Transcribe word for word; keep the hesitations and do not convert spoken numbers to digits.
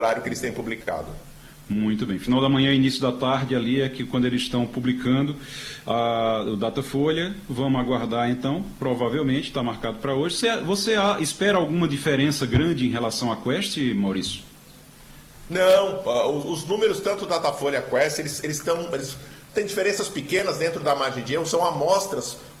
horário que eles têm publicado. Muito bem. Final da manhã, início da tarde ali é que quando eles estão publicando a, o Datafolha. Vamos aguardar então, provavelmente, está marcado para hoje. Você, você espera alguma diferença grande em relação à Quest, Maurício? Não, os números, tanto Datafolha Quest, eles, eles, estão, eles têm diferenças pequenas dentro da margem de erro, são amostras